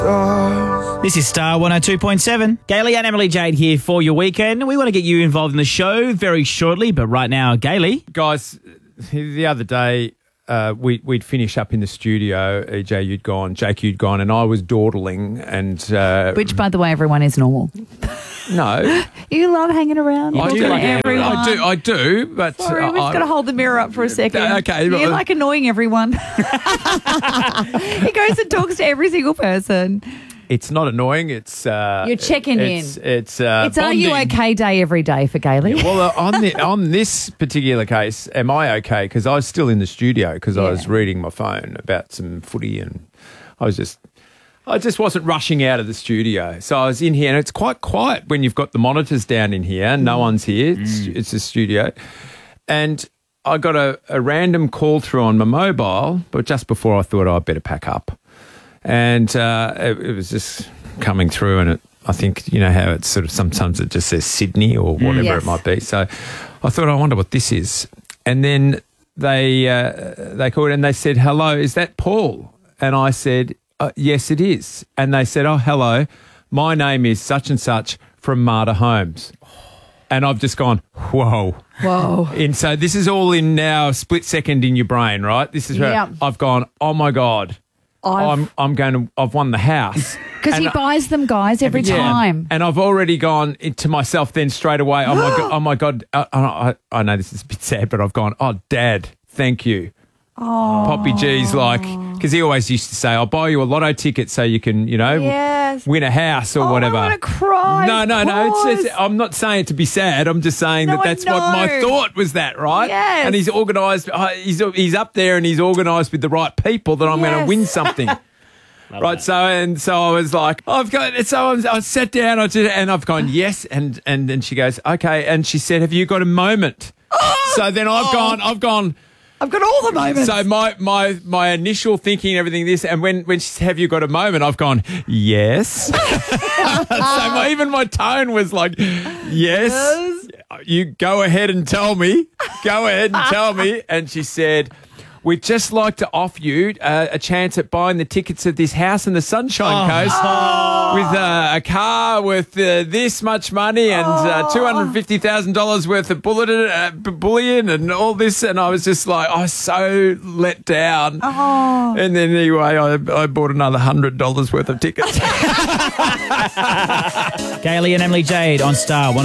This is Star 102.7. Gailey and Emily Jade here for your weekend. We want to get you involved in the show very shortly, but right now, Gailey. Guys, the other day we'd finish up in the studio. EJ, you'd gone, Jake, you'd gone, and I was dawdling and... Which, by the way, everyone is normal. No. You love hanging around. I do like everyone. I do, but... Sorry, we've just got to hold the mirror up for a second. Okay. You like annoying everyone. He goes and talks to every single person. It's not annoying. It's you're checking in. It's Are you okay day every day for Gailey? Yeah, well, on this particular case, am I okay? Because I was still in the studio because I was reading my phone about some footy, and I just wasn't rushing out of the studio. So I was in here, and it's quite quiet when you've got the monitors down in here. No one's here. It's a studio, and I got a random call through on my mobile, but just before I thought I'd better pack up. And it was just coming through, and I think, you know how it's sort of sometimes it just says Sydney or whatever it might be. So I thought, I wonder what this is. And then they called and they said, "Hello, is that Paul?" And I said, "Yes, it is." And they said, "Oh, hello, my name is such and such from Marta Homes." And I've just gone, whoa. And so this is all in now a split second in your brain, right? This is where I've gone, oh my God. I've won the house. Because he buys them, guys, every time. And I've already gone to myself then straight away, oh my God. I know this is a bit sad, but I've gone, oh, Dad, thank you. Oh. Poppy G's like, because he always used to say, I'll buy you a lotto ticket so you can, you know, win a house or whatever. I want to cry. No. It's, I'm not saying to be sad. I'm just saying that's what my thought was, that, right? Yes. And he's organised. He's up there and he's organised with the right people that I'm going to win something. Right, so I was like, I sat down, and I've gone, yes, and then she goes, okay, and she said, have you got a moment? So then I've gone. I've got all the moments. So my initial thinking, everything this, and when she said, have you got a moment? I've gone, yes. So even my tone was like, yes. You go ahead and tell me. And she said, we'd just like to offer you a chance at buying the tickets of this house in the Sunshine Coast with a car worth this much money and $250,000 worth of bullion and all this. And I was just like, I was so let down. And then anyway, I bought another $100 worth of tickets. Gailey and Emily Jade on Star